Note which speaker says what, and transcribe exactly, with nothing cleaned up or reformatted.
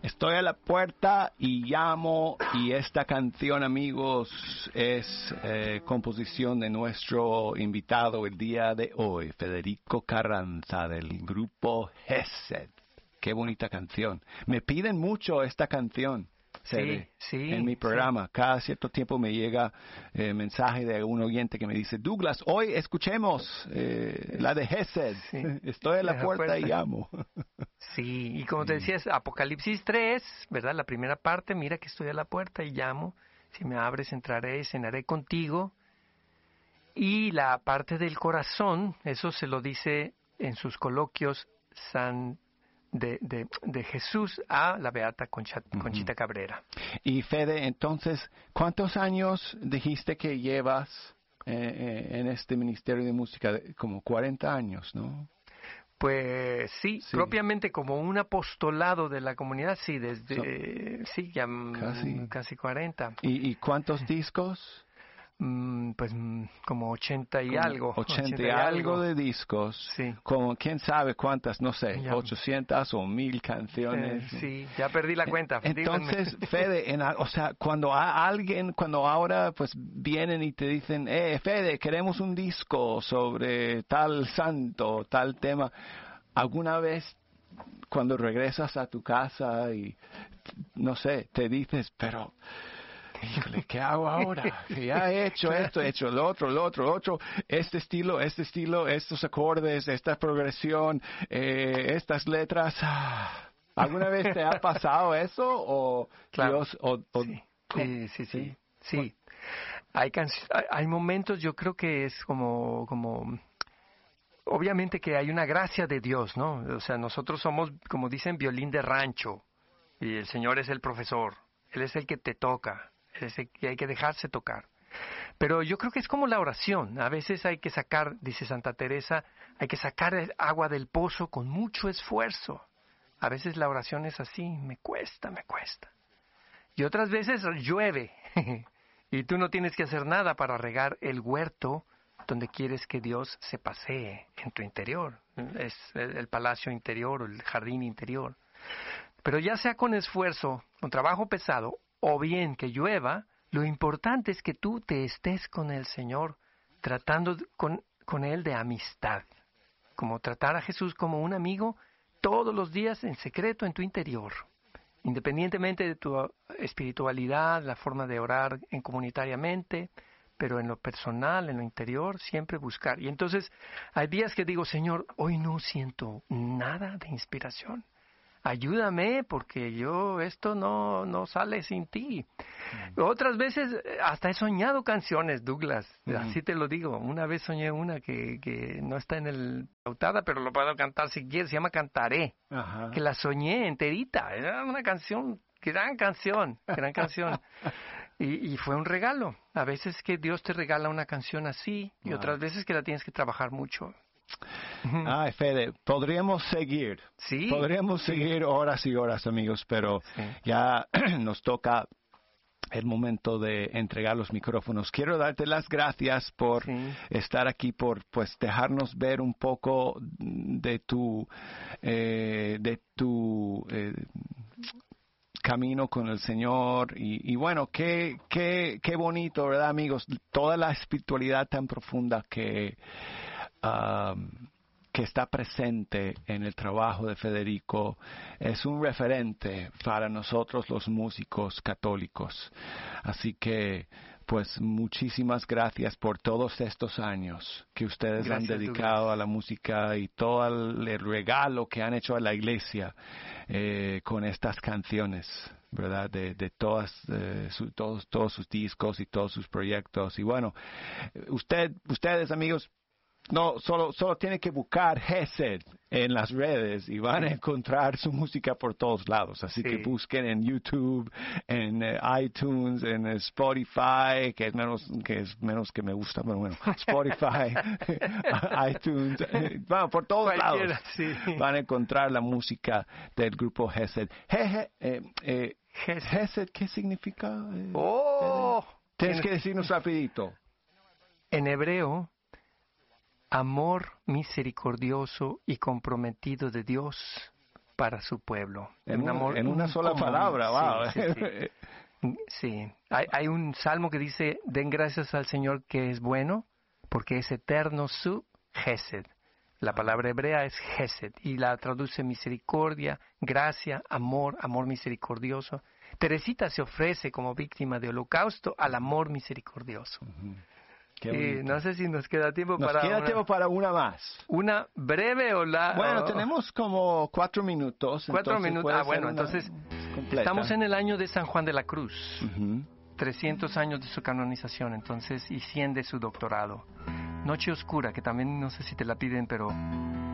Speaker 1: Estoy a la puerta y llamo, y esta canción, amigos, es eh, composición de nuestro invitado el día de hoy, Federico Carranza, del grupo Gesed. Qué bonita canción. Me piden mucho esta canción.
Speaker 2: Sí, sí.
Speaker 1: En mi programa, sí. Cada cierto tiempo me llega eh, mensaje de un oyente que me dice, Douglas, hoy escuchemos eh, la de Gesed. Sí. Estoy a la, la puerta, puerta y llamo.
Speaker 2: Sí, y como te decía, es Apocalipsis tres, ¿verdad? La primera parte, mira que estoy a la puerta y llamo. Si me abres, entraré y cenaré contigo. Y la parte del corazón, eso se lo dice en sus coloquios San De, de, de Jesús a la beata Concha, Conchita uh-huh. Cabrera.
Speaker 1: Y Fede, entonces, ¿cuántos años dijiste que llevas eh, eh, en este Ministerio de Música? Como cuarenta años, ¿no?
Speaker 2: Pues sí, sí, propiamente como un apostolado de la comunidad, sí, desde, so, sí, ya casi, casi cuarenta.
Speaker 1: ¿Y, y cuántos discos?
Speaker 2: Mm, pues mm, como ochenta y
Speaker 1: como
Speaker 2: algo.
Speaker 1: ochenta y algo de discos.
Speaker 2: Sí.
Speaker 1: Como quién sabe cuántas, no sé,
Speaker 2: ya.
Speaker 1: ochocientas o mil canciones.
Speaker 2: Eh, sí, ya perdí la cuenta.
Speaker 1: Entonces, Fede, en, o sea, cuando a alguien, cuando ahora pues vienen y te dicen, eh, Fede, queremos un disco sobre tal santo, tal tema, ¿alguna vez cuando regresas a tu casa y, no sé, te dices, pero... Híjole, ¿qué hago ahora? Que ya he hecho esto, he hecho lo otro, lo otro, lo otro, este estilo, este estilo, estos acordes, esta progresión, eh, estas letras. ¿Alguna vez te ha pasado eso? O
Speaker 2: claro.
Speaker 1: Dios, o, o
Speaker 2: sí. Sí, sí, sí, sí. Hay, canc- hay momentos, yo creo que es como, como, obviamente que hay una gracia de Dios, ¿no? O sea, nosotros somos, como dicen, violín de rancho, y el Señor es el profesor, Él es el que te toca. Es que hay que dejarse tocar. Pero yo creo que es como la oración. A veces hay que sacar, dice Santa Teresa, hay que sacar el agua del pozo con mucho esfuerzo. A veces la oración es así, me cuesta, me cuesta. Y otras veces llueve y tú no tienes que hacer nada para regar el huerto donde quieres que Dios se pasee en tu interior. Es el palacio interior o el jardín interior. Pero ya sea con esfuerzo, con trabajo pesado, o bien que llueva, lo importante es que tú te estés con el Señor, tratando con, con Él de amistad, como tratar a Jesús como un amigo todos los días en secreto en tu interior, independientemente de tu espiritualidad, la forma de orar en comunitariamente, pero en lo personal, en lo interior, siempre buscar. Y entonces hay días que digo, Señor, hoy no siento nada de inspiración. Ayúdame porque yo esto no no sale sin ti. Mm. Otras veces hasta he soñado canciones, Douglas, mm. así te lo digo. Una vez soñé una que, que no está en el pautada, pero lo puedo cantar si quieres, se llama Cantaré. Ajá. Que la soñé enterita, era una canción, gran canción, gran canción. Y, y fue un regalo. A veces que Dios te regala una canción así y wow. Otras veces que la tienes que trabajar mucho.
Speaker 1: Ay, Fede, podríamos seguir.
Speaker 2: Sí.
Speaker 1: Podríamos
Speaker 2: sí.
Speaker 1: seguir horas y horas, amigos, pero sí. Ya nos toca el momento de entregar los micrófonos. Quiero darte las gracias por sí. estar aquí, por pues dejarnos ver un poco de tu eh, de tu eh, camino con el Señor y, y bueno, qué, qué, qué bonito, ¿verdad, amigos? Toda la espiritualidad tan profunda que Um, que está presente en el trabajo de Federico es un referente para nosotros los músicos católicos. Así que, pues, muchísimas gracias por todos estos años que ustedes gracias, han dedicado Douglas. A la música y todo el, el regalo que han hecho a la iglesia eh, con estas canciones, ¿verdad? De, de todas, eh, su, todos, todos sus discos y todos sus proyectos. Y bueno, usted, ustedes, amigos, no, solo, solo tiene que buscar Gesed en las redes y van a encontrar su música por todos lados. Así sí. que busquen en YouTube, en uh, iTunes, en uh, Spotify, que es menos que es menos que me gusta, pero bueno, Spotify, iTunes, eh, bueno, por todos Cualquiera, lados sí. van a encontrar la música del grupo Gesed. Jeje, eh, eh, Gesed, ¿qué significa? Eh,
Speaker 2: oh,
Speaker 1: Tienes que decirnos rapidito.
Speaker 2: En hebreo, amor misericordioso y comprometido de Dios para su pueblo.
Speaker 1: En, un amor, en una sola palabra, wow.
Speaker 2: Sí, sí, sí. sí. Hay, hay un salmo que dice, den gracias al Señor que es bueno, porque es eterno su Gesed. La palabra hebrea es Gesed y la traduce misericordia, gracia, amor, amor misericordioso. Teresita se ofrece como víctima de holocausto al amor misericordioso. Uh-huh. Y no sé si nos queda tiempo
Speaker 1: nos
Speaker 2: para
Speaker 1: queda
Speaker 2: una,
Speaker 1: tiempo para una más.
Speaker 2: ¿Una breve o la...?
Speaker 1: Bueno,
Speaker 2: o...
Speaker 1: tenemos como cuatro minutos.
Speaker 2: Cuatro minutos. Ah, bueno, entonces completa. Estamos en el año de San Juan de la Cruz. Uh-huh. trescientos años de su canonización, entonces, y cien de su doctorado. Noche Oscura, que también no sé si te la piden, pero